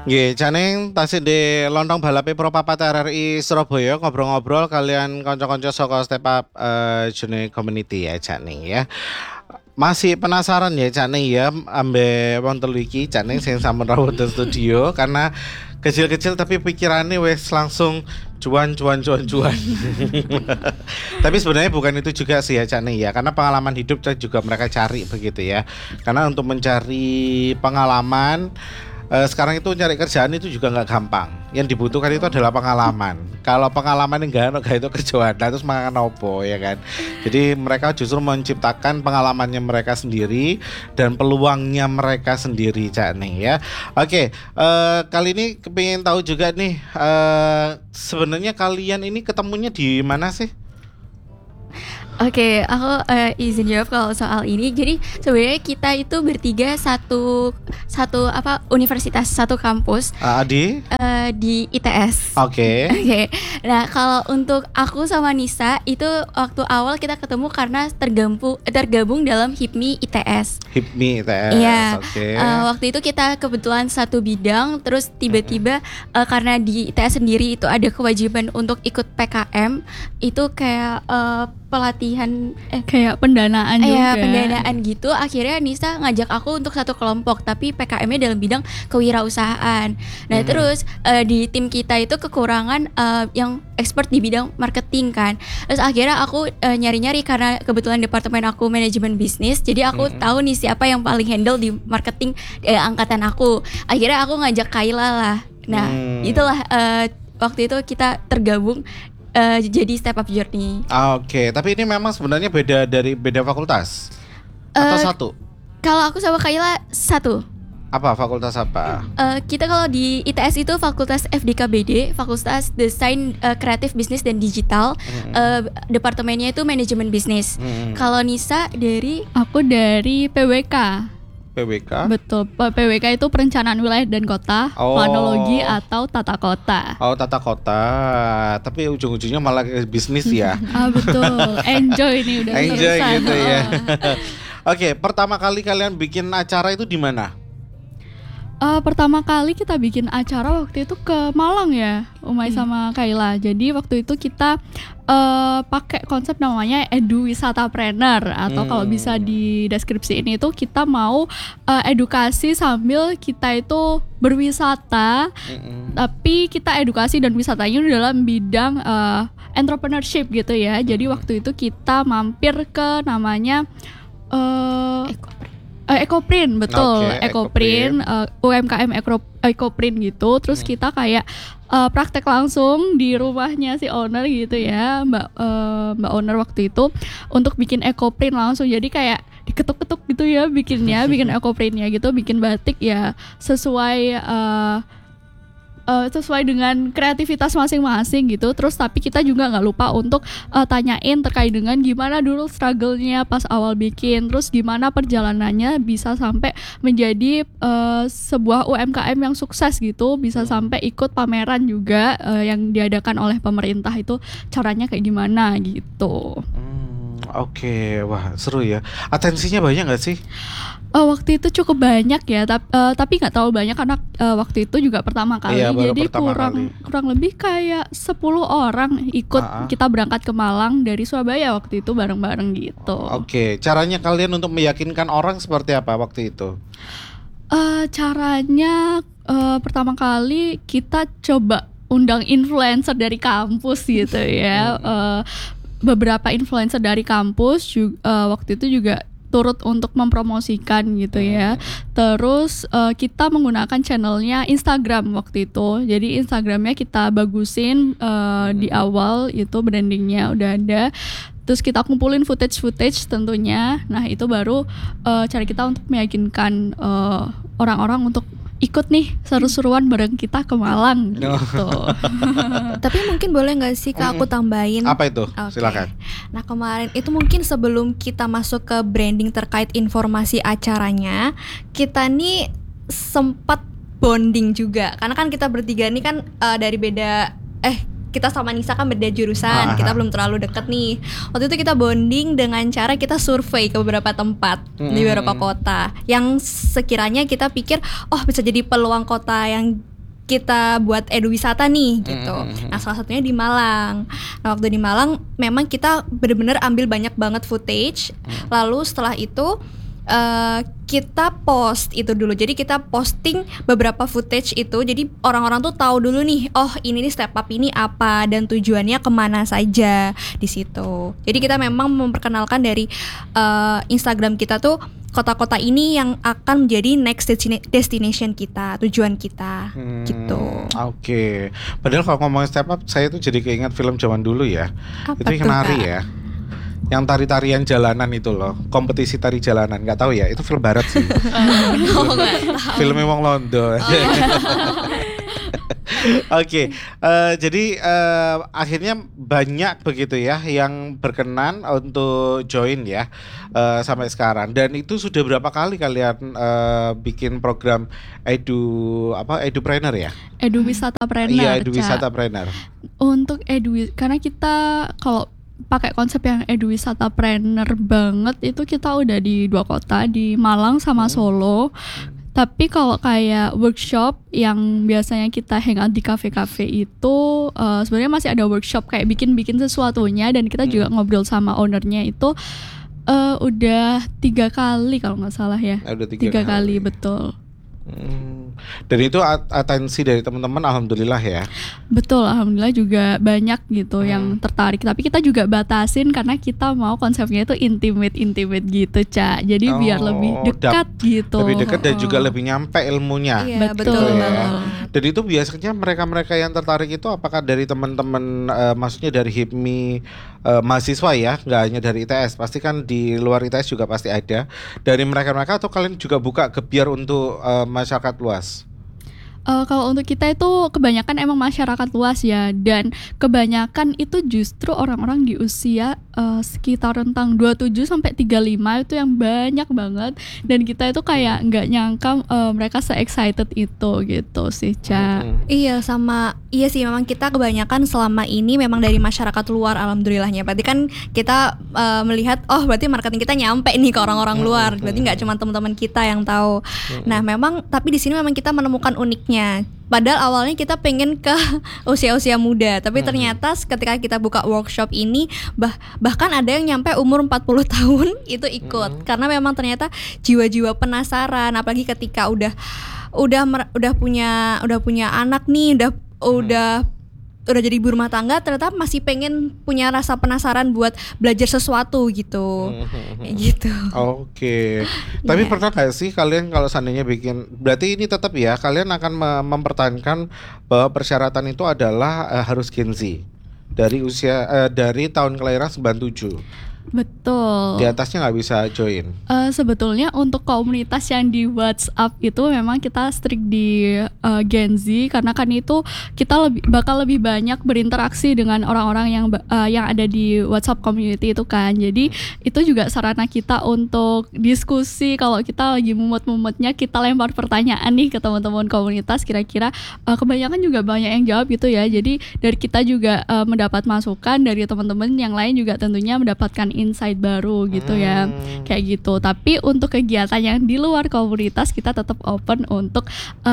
Nggih, jane tasih di lontong balape Pro Papat RRI Surabaya ngobrol-ngobrol kalian kanca-kanca saka Step Up Jone Community ya jane ya. Masih penasaran ya jane ya ambe wong telu iki jane sing sampun rawuh di studio karena kecil-kecil tapi pikirannya wes langsung cuan. Tapi sebenarnya bukan itu juga sih ya Cak ya, karena pengalaman hidup juga mereka cari begitu ya. Karena untuk mencari pengalaman sekarang itu cari kerjaan itu juga nggak gampang. Yang dibutuhkan itu adalah pengalaman. Kalau pengalaman enggak itu kerjaan, terus makan opo ya kan. Jadi mereka justru menciptakan pengalamannya mereka sendiri dan peluangnya mereka sendiri Cak nih ya. Oke, kali ini kepingin tahu juga nih sebenarnya kalian ini ketemunya di mana sih? Oke, aku izin jawab kalau soal ini. Jadi sebenarnya kita itu bertiga satu universitas, satu kampus di ITS. Oke. Nah, kalau untuk aku sama Nisa itu waktu awal kita ketemu karena tergabung dalam HIPMI ITS. HIPMI ITS. Iya. Oke. Waktu itu kita kebetulan satu bidang, terus tiba-tiba karena di ITS sendiri itu ada kewajiban untuk ikut PKM, itu kayak pelatihan kayak pendanaan juga. Pendanaan gitu. Akhirnya Nisa ngajak aku untuk satu kelompok, tapi PKM-nya dalam bidang kewirausahaan. Nah, terus di tim kita itu kekurangan yang expert di bidang marketing kan. Terus akhirnya aku nyari-nyari karena kebetulan departemen aku manajemen bisnis. Jadi aku tahu nih siapa yang paling handle di marketing angkatan aku. Akhirnya aku ngajak Kayla lah. Nah, itulah waktu itu kita tergabung jadi Step Up Journey. Oke, tapi ini memang sebenarnya beda fakultas atau satu? Kalau aku sama Kayla satu. Apa fakultas apa? Kita kalau di ITS itu fakultas FDKBD, fakultas Desain Kreatif Bisnis dan Digital. Departemennya itu manajemen bisnis. Kalau Nisa Aku dari PWK. PWK? Betul, PWK itu perencanaan wilayah dan kota, planologi atau tata kota. Oh, tata kota. Tapi ujung-ujungnya malah bisnis ya. Betul. Enjoy nih udah Enjoy selesai. gitu ya. Oke, pertama kali kalian bikin acara itu di mana? Pertama kali kita bikin acara waktu itu ke Malang ya, Umay sama Kayla. Jadi waktu itu kita pakai konsep namanya Edu Wisatapreneur, atau kalau bisa di deskripsi ini itu kita mau edukasi sambil kita itu berwisata, tapi kita edukasi dan wisatanya dalam bidang entrepreneurship gitu ya. Jadi waktu itu kita mampir ke namanya Ekoprint, betul. Ekoprint, UMKM Ekoprint gitu. Terus kita kayak praktek langsung di rumahnya si owner gitu ya, Mbak owner waktu itu, untuk bikin Ekoprint langsung. Jadi kayak diketuk-ketuk gitu ya bikin Ekoprintnya gitu, bikin batik ya sesuai dengan kreativitas masing-masing gitu. Terus tapi kita juga nggak lupa untuk tanyain terkait dengan gimana dulu struggle-nya pas awal bikin, terus gimana perjalanannya bisa sampai menjadi sebuah UMKM yang sukses gitu, bisa sampai ikut pameran juga yang diadakan oleh pemerintah, itu caranya kayak gimana gitu. Oke, wah seru ya. Atensinya banyak nggak sih? Waktu itu cukup banyak ya, tapi nggak terlalu banyak karena waktu itu juga pertama kali, jadi kurang lebih kayak 10 orang ikut. Kita berangkat ke Malang dari Surabaya waktu itu bareng-bareng gitu. Oke, caranya kalian untuk meyakinkan orang seperti apa waktu itu? Caranya pertama kali kita coba undang influencer dari kampus gitu ya. Beberapa influencer dari kampus waktu itu juga turut untuk mempromosikan gitu ya. Terus kita menggunakan channelnya Instagram waktu itu. Jadi Instagramnya kita bagusin di awal, itu brandingnya udah ada. Terus kita kumpulin footage tentunya. Nah itu baru cara kita untuk meyakinkan orang-orang untuk ikut nih seru-seruan bareng kita ke Malang gitu. Tapi mungkin boleh nggak sih Kak aku tambahin? Apa itu? Okay. Silakan. Nah kemarin itu mungkin sebelum kita masuk ke branding terkait informasi acaranya, kita nih sempat bonding juga. Karena kan kita bertiga nih kan dari beda kita sama Nisa kan beda jurusan, kita belum terlalu deket nih. Waktu itu kita bonding dengan cara kita survei ke beberapa tempat di beberapa kota yang sekiranya kita pikir bisa jadi peluang kota yang kita buat eduwisata nih gitu. Nah salah satunya di Malang. Nah waktu di Malang memang kita benar-benar ambil banyak banget footage. Lalu setelah itu kita post itu dulu. Jadi kita posting beberapa footage itu. Jadi orang-orang tuh tahu dulu nih, oh ini nih step up ini apa dan tujuannya kemana saja di situ. Jadi kita memang memperkenalkan dari Instagram kita tuh kota-kota ini yang akan menjadi next destination kita, tujuan kita gitu. Oke. Padahal kalau ngomongin step up, saya tuh jadi keinget film zaman dulu ya. Apa Itu yang tuh, nari Kak? ya. Yang tari-tarian jalanan itu loh, kompetisi tari jalanan, nggak tahu ya, itu film barat sih. Filmnya wong Londo. Oke, jadi akhirnya banyak begitu ya yang berkenan untuk join ya sampai sekarang. Dan itu sudah berapa kali kalian bikin program edupreneur ya? Eduwisatapreneur. Iya, Ca. eduwisatapreneur. Untuk karena kita kalau pakai konsep yang eduwisatapreneur banget itu kita udah di 2 kota, di Malang sama Solo. Tapi kalau kayak workshop yang biasanya kita hangout di kafe-kafe itu sebenarnya masih ada workshop kayak bikin sesuatunya, dan kita juga ngobrol sama ownernya itu udah 3 kali kalau nggak salah ya. Udah 3 kali betul. Dan itu atensi dari teman-teman alhamdulillah ya. Betul, alhamdulillah juga banyak gitu yang tertarik. Tapi kita juga batasin karena kita mau konsepnya itu intimate gitu, Ca. Jadi biar lebih dekat gitu. Lebih dekat dan juga lebih nyampe ilmunya. Iya, Betul. betul Ya. banget. Dan itu biasanya mereka-mereka yang tertarik itu apakah dari teman-teman maksudnya dari HIPMI mahasiswa ya, nggak hanya dari ITS, pasti kan di luar ITS juga pasti ada. Dari mereka-mereka atau kalian juga buka ke biar untuk masyarakat luas? Kalau untuk kita itu kebanyakan emang masyarakat luas ya, dan kebanyakan itu justru orang-orang di usia sekitar rentang 27 sampai 35 itu yang banyak banget, dan kita itu kayak nggak nyangka mereka se-excited itu gitu sih, Ca. Iya sih memang kita kebanyakan selama ini memang dari masyarakat luar alhamdulillahnya. Berarti kan kita melihat berarti marketing kita nyampe nih ke orang-orang luar. Berarti nggak cuma teman-teman kita yang tahu. Nah memang tapi di sini memang kita menemukan uniknya. Padahal awalnya kita pengen ke usia-usia muda, tapi ternyata ketika kita buka workshop ini bahkan ada yang nyampe umur 40 tahun itu ikut. Karena memang ternyata jiwa-jiwa penasaran, apalagi ketika udah punya anak nih, udah jadi ibu rumah tangga, ternyata masih pengen punya rasa penasaran buat belajar sesuatu gitu. Kayak gitu. Oke. Tapi pernah gak sih kalian kalau seandainya bikin, berarti ini tetap ya kalian akan mempertahankan bahwa persyaratan itu adalah harus Gen Z dari usia dari tahun kelahiran 97. Betul. Di atasnya nggak bisa join. Sebetulnya untuk komunitas yang di WhatsApp itu memang kita strict di Gen Z, karena kan itu kita bakal lebih banyak berinteraksi dengan orang-orang yang ada di WhatsApp community itu kan. Jadi itu juga sarana kita untuk diskusi. Kalau kita lagi mumet-mumetnya, kita lempar pertanyaan nih ke teman-teman komunitas, kira-kira kebanyakan juga banyak yang jawab gitu ya. Jadi dari kita juga mendapat masukan, dari teman-teman yang lain juga tentunya mendapatkan insight baru gitu ya, kayak gitu. Tapi untuk kegiatan yang di luar komunitas kita tetap open untuk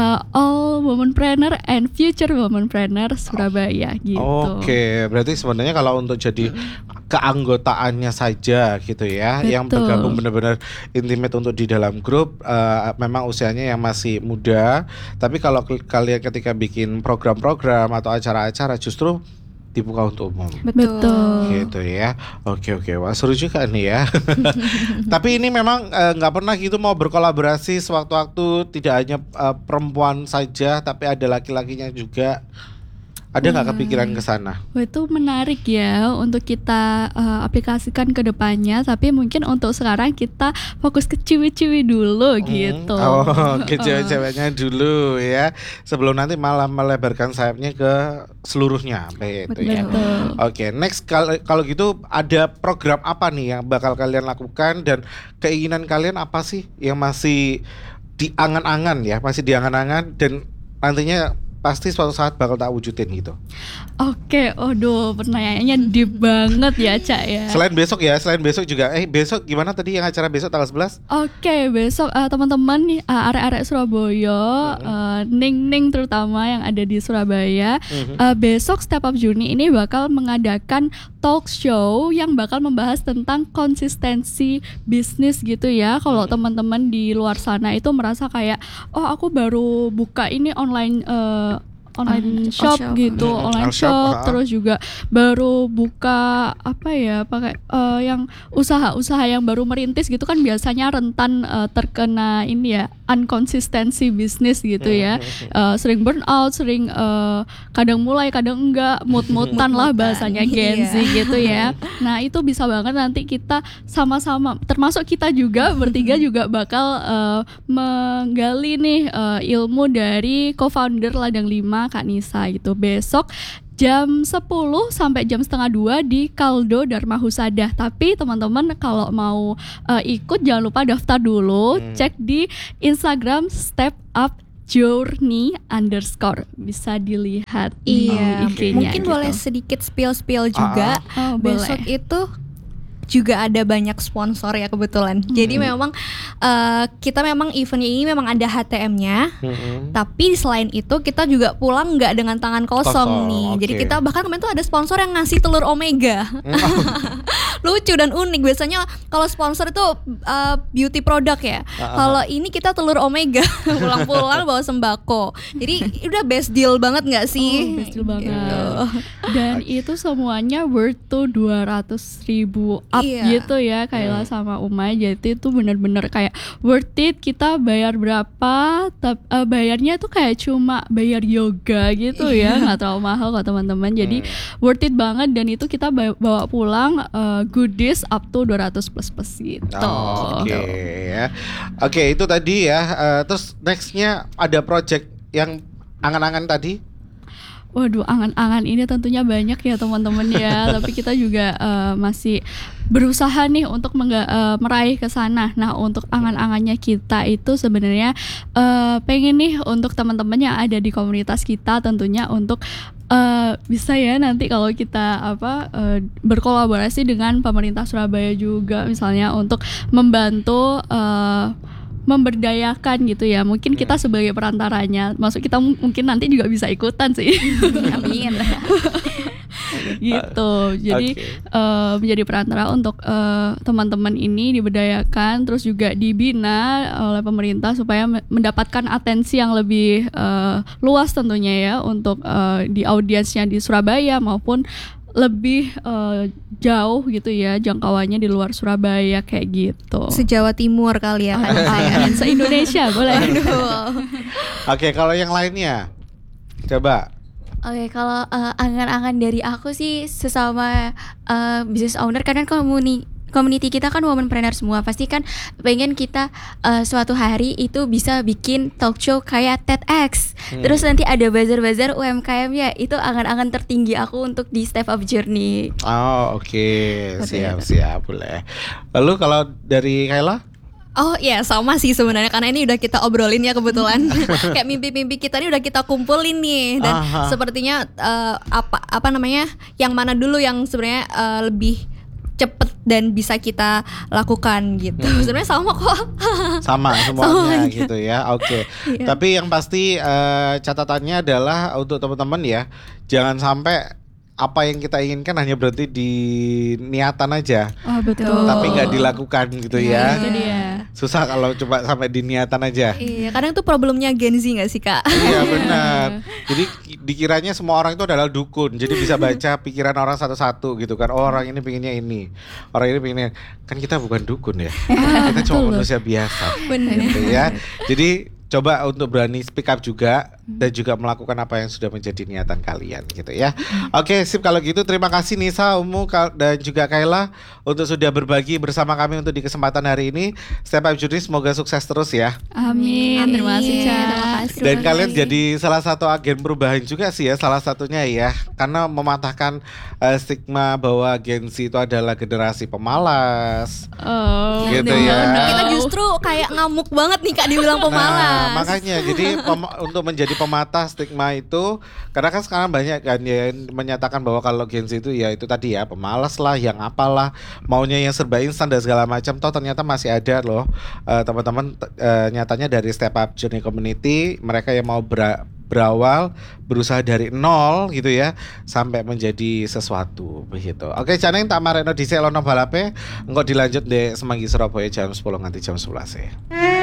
all womenpreneur and future womenpreneur Surabaya gitu. Oke, berarti sebenarnya kalau untuk jadi keanggotaannya saja gitu ya, yang bergabung benar-benar intimate untuk di dalam grup, memang usianya yang masih muda. Tapi kalau kalian ketika bikin program-program atau acara-acara justru dibuka untuk umum. Betul. Gitu ya. Oke, wah seru juga nih ya. Tapi ini memang nggak pernah gitu mau berkolaborasi sewaktu-waktu, tidak hanya perempuan saja, tapi ada laki-lakinya juga. Ada nggak kepikiran ke sana? Wah, itu menarik ya untuk kita aplikasikan ke depannya. Tapi mungkin untuk sekarang kita fokus ke ciwi-ciwi dulu gitu. Ke cewek-ceweknya dulu ya, sebelum nanti malah melebarkan sayapnya ke seluruhnya. Begitu ya. Oke, next kalau gitu ada program apa nih yang bakal kalian lakukan, dan keinginan kalian apa sih yang masih diangan-angan ya, masih diangan-angan dan nantinya pasti suatu saat bakal tak wujudin gitu. Oke, aduh pertanyaannya deep banget ya Cak ya. Selain besok juga. Besok gimana tadi yang acara besok tanggal 11? Oke, besok teman-teman nih arek-arek Surabaya, Ning-Ning terutama yang ada di Surabaya, besok Step Up Journey ini bakal mengadakan talk show yang bakal membahas tentang konsistensi bisnis gitu ya. Kalau teman-teman di luar sana itu merasa kayak, oh aku baru buka ini online shop gitu, online shop, terus juga baru buka apa ya, pakai yang usaha-usaha yang baru merintis gitu kan biasanya rentan terkena ini ya, unkonsistensi bisnis gitu ya, sering burnout, sering kadang mulai kadang enggak, mood-moodan lah bahasanya Gen Z gitu ya. Nah itu bisa banget nanti kita sama-sama, termasuk kita juga bertiga juga bakal menggali nih ilmu dari co-founder Ladang 5 Kak Nisa gitu. Besok jam 10 sampai jam setengah 2 di Kaldo Dharma Husada. Tapi teman-teman kalau mau ikut jangan lupa daftar dulu, cek di Instagram Step Up Journey _ bisa dilihat di IG-nya. Mungkin gitu. boleh sedikit spill juga. Besok boleh. itu juga ada banyak sponsor ya kebetulan. Jadi memang kita memang eventnya ini memang ada HTM-nya. Tapi selain itu kita juga pulang nggak dengan tangan kosong nih. Jadi kita bahkan kemarin tuh ada sponsor yang ngasih telur omega. Lucu dan unik. Biasanya kalau sponsor itu beauty product ya. Kalau ini kita telur omega. Pulang-pulang bawa sembako. Jadi udah best deal banget nggak sih? Best deal banget. Gitu. Dan itu semuanya worth to 200.000 up gitu ya Kayla sama Uma. Jadi itu bener-bener kayak worth it. Kita bayar berapa, bayarnya tuh kayak cuma bayar yoga gitu ya, nggak terlalu mahal kok teman-teman. Jadi worth it banget. Dan itu kita bawa pulang goodies up to 200+ gitu. Ya. Oke, itu tadi ya. Terus nextnya ada project yang angan-angan tadi. Waduh, angan-angan ini tentunya banyak ya teman-teman ya. Tapi kita juga masih berusaha nih untuk meraih ke sana. Nah, untuk angan-angannya kita itu sebenarnya pengen nih untuk teman-teman yang ada di komunitas kita tentunya untuk bisa ya nanti kalau kita berkolaborasi dengan pemerintah Surabaya juga misalnya untuk membantu memberdayakan gitu ya. Mungkin kita sebagai perantaranya. Maksud kita mungkin nanti juga bisa ikutan sih. Amin. Gitu. Jadi menjadi perantara untuk teman-teman ini diberdayakan, terus juga dibina oleh pemerintah supaya mendapatkan atensi yang lebih luas tentunya ya untuk di audiensnya di Surabaya maupun lebih jauh gitu ya jangkauannya di luar Surabaya kayak gitu. Se-Jawa Timur kali ya kan. Se-Indonesia boleh. Oke, kalau yang lainnya coba. Oke, kalau angan-angan dari aku sih sesama business owner, karena community kita kan womanpreneur semua, pasti kan pengen kita suatu hari itu bisa bikin talk show kayak TEDx. Terus nanti ada bazar-bazar UMKM ya, itu angan-angan tertinggi aku untuk di Step Up Journey. Oh oke. Siap boleh. Lalu kalau dari Kayla? Oh iya, sama sih sebenarnya, karena ini udah kita obrolin ya kebetulan. Kayak mimpi-mimpi kita ini udah kita kumpulin nih. Dan sepertinya apa namanya, yang mana dulu yang sebenarnya lebih cepet dan bisa kita lakukan gitu. Sebenarnya sama kok. Sama semuanya gitu ya. Oke. Tapi yang pasti catatannya adalah untuk teman-teman ya, jangan sampai apa yang kita inginkan hanya berhenti di niatan aja. Oh betul. Tapi nggak dilakukan gitu ya. Itu dia. Susah kalau coba sampai di niatan aja. Iya, kadang itu problemnya Gen Z nggak sih Kak? Iya benar. Jadi dikiranya semua orang itu adalah dukun. Jadi bisa baca pikiran orang satu-satu gitu kan. Oh, orang ini pengennya ini, orang ini pengennya. Kan kita bukan dukun ya. Kita cuma manusia biasa. Benar. Gitu ya. Jadi coba untuk berani speak up juga dan juga melakukan apa yang sudah menjadi niatan kalian gitu ya. Oke, sip kalau gitu. Terima kasih Nisa, Umu dan juga Kayla untuk sudah berbagi bersama kami untuk di kesempatan hari ini. Step Up Journey semoga sukses terus ya. Amin. Terima kasih Ca. Dan kalian jadi salah satu agen perubahan juga sih ya, salah satunya ya, karena mematahkan stigma bahwa Gen Z itu adalah generasi pemalas. Gitu ya. Kita justru kayak ngamuk banget nih Kak dibilang pemalas. Nah, makanya jadi untuk menjadi pematah stigma itu, karena kan sekarang banyak kan ya yang menyatakan bahwa kalau Gen Z itu ya itu tadi ya pemalas lah, yang apalah, maunya yang serba instan dan segala macam. Toh ternyata masih ada loh teman-teman nyatanya dari Step Up Journey Community, mereka yang mau berawal berusaha dari nol gitu ya sampai menjadi sesuatu begitu. Oke, Caneng tak mareno dhisik lono balape, engko dilanjut di Semanggi Surabaya jam 10 nganti jam 11 ya.